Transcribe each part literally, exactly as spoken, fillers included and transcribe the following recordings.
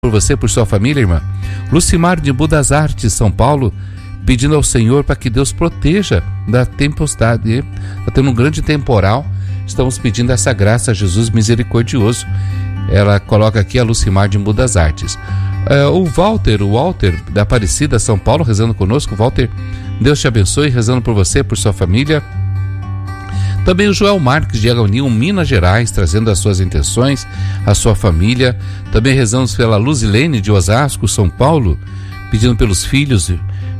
por você, por sua família, irmã. Lucimar de Budas Artes, São Paulo, pedindo ao Senhor para que Deus proteja da tempestade. Está tendo um grande temporal, estamos pedindo essa graça a Jesus misericordioso. Ela coloca aqui a Lucimar de Budas Artes. É, o Walter, o Walter da Aparecida, São Paulo, rezando conosco. Walter, Deus te abençoe, rezando por você, por sua família. Também o Joel Marques de Agaunil, Minas Gerais, trazendo as suas intenções, a sua família. Também rezamos pela Luzilene de Osasco, São Paulo, pedindo pelos filhos,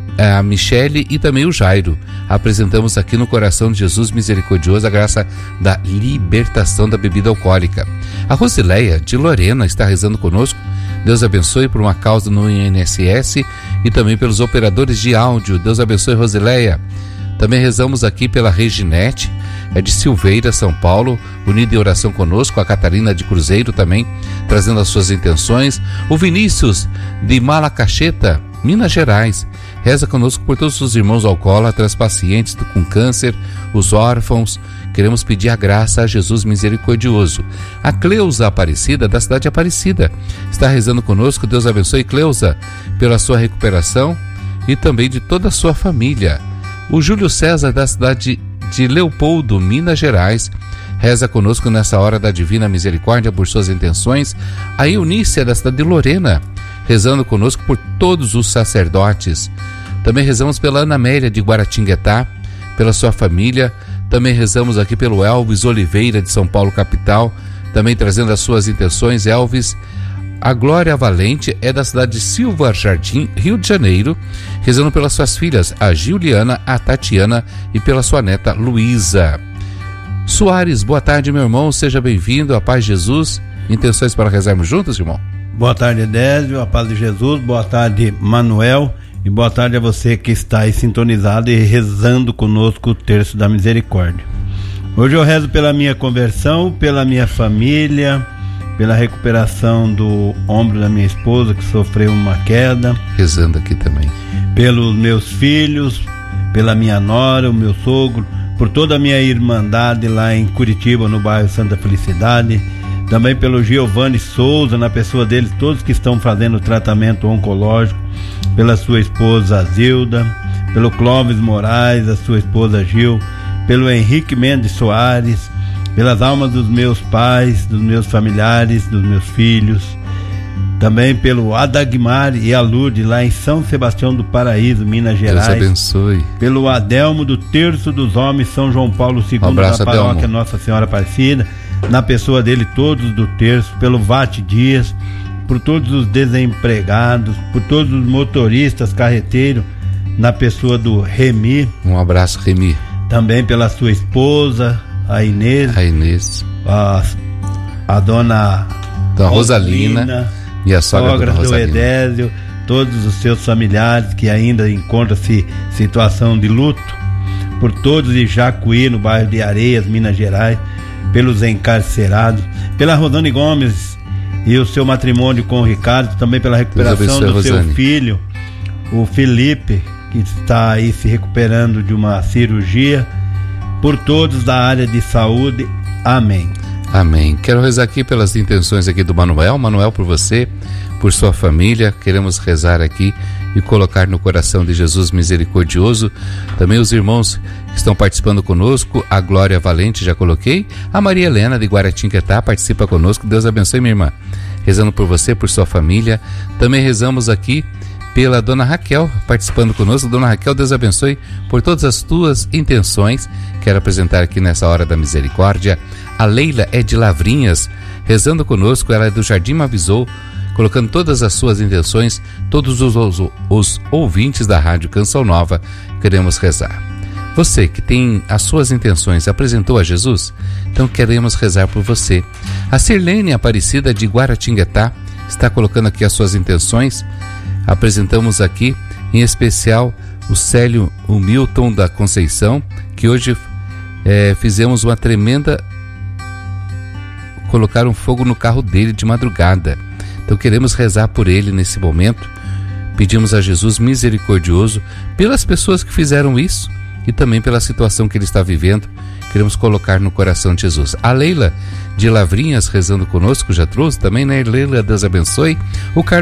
a Michele e também o Jairo. Apresentamos aqui no coração de Jesus misericordioso a graça da libertação da bebida alcoólica. A Rosileia de Lorena está rezando conosco. Deus abençoe por uma causa no I N S S e também pelos operadores de áudio. Deus abençoe, Rosileia. Também rezamos aqui pela Reginete, é de Silveira, São Paulo, unida em oração conosco. A Catarina de Cruzeiro também, trazendo as suas intenções. O Vinícius de Malacacheta, Minas Gerais, reza conosco por todos os irmãos alcoólatras, pacientes com câncer, os órfãos. Queremos pedir a graça a Jesus misericordioso. A Cleusa Aparecida, da cidade de Aparecida, está rezando conosco. Deus abençoe, Cleusa, pela sua recuperação e também de toda a sua família. O Júlio César, da cidade de Leopoldo, Minas Gerais, reza conosco nessa hora da Divina Misericórdia por suas intenções. A Eunícia, da cidade de Lorena, rezando conosco por todos os sacerdotes. Também rezamos pela Ana Amélia de Guaratinguetá, pela sua família. Também rezamos aqui pelo Elvis Oliveira de São Paulo, capital, também trazendo as suas intenções. Elvis. A Glória Valente é da cidade de Silva Jardim, Rio de Janeiro, rezando pelas suas filhas, a Giuliana, a Tatiana e pela sua neta Luísa. Soares, boa tarde, meu irmão, seja bem-vindo, a paz de Jesus. Intenções para rezarmos juntos, irmão? Boa tarde, Désio, a paz de Jesus. Boa tarde, Manuel, e boa tarde a você que está aí sintonizado e rezando conosco o Terço da Misericórdia. Hoje eu rezo pela minha conversão, pela minha família, pela recuperação do ombro da minha esposa que sofreu uma queda, rezando aqui também, pelos meus filhos, pela minha nora, o meu sogro, por toda a minha irmandade lá em Curitiba, no bairro Santa Felicidade, também pelo Giovanni Souza, na pessoa deles, todos que estão fazendo tratamento oncológico, pela sua esposa Zilda, pelo Clóvis Moraes, a sua esposa Gil, pelo Henrique Mendes Soares, pelas almas dos meus pais, dos meus familiares, dos meus filhos, também pelo Adagmar e a Lourdes lá em São Sebastião do Paraíso, Minas Gerais. Deus abençoe. Pelo Adelmo do Terço dos Homens, São João Paulo segundo, um abraço, da paróquia Adelmo. Nossa Senhora Aparecida, na pessoa dele todos do Terço, pelo Vate Dias, por todos os desempregados, por todos os motoristas, carreteiros, na pessoa do Remi. Um abraço, Remi. Também pela sua esposa, a Inês, a, Inês. a, a dona da Rosalina, Rosalina e a sogra, sogra do Edésio, todos os seus familiares que ainda encontram-se em situação de luto, por todos de Jacuí, no bairro de Areias, Minas Gerais, pelos encarcerados, pela Rosane Gomes e o seu matrimônio com o Ricardo, também pela recuperação do Rosane. Seu filho, o Felipe, que está aí se recuperando de uma cirurgia, por todos da área de saúde. Amém. Amém. Quero rezar aqui pelas intenções aqui do Manuel. Manuel, por você, por sua família, queremos rezar aqui e colocar no coração de Jesus misericordioso também os irmãos que estão participando conosco. A Glória Valente, já coloquei. A Maria Helena de Guaratinguetá participa conosco. Deus abençoe, minha irmã. Rezando por você, por sua família. Também rezamos aqui pela Dona Raquel, participando conosco. Dona Raquel, Deus abençoe por todas as tuas intenções. Quero apresentar aqui nessa hora da misericórdia. A Leila é de Lavrinhas, rezando conosco. Ela é do Jardim Mavisou, colocando todas as suas intenções. Todos os, os, os ouvintes da Rádio Canção Nova, queremos rezar. Você que tem as suas intenções, apresentou a Jesus? Então queremos rezar por você. A Sirlene Aparecida de Guaratinguetá está colocando aqui as suas intenções. Apresentamos aqui, em especial, o Célio, o Milton da Conceição, que hoje é, fizemos uma tremenda... colocaram fogo no carro dele de madrugada. Então queremos rezar por ele nesse momento. Pedimos a Jesus misericordioso pelas pessoas que fizeram isso e também pela situação que ele está vivendo queremos colocar no coração de Jesus. A Leila de Lavrinhas rezando conosco, já trouxe também, né? Leila, Deus abençoe. O Carlos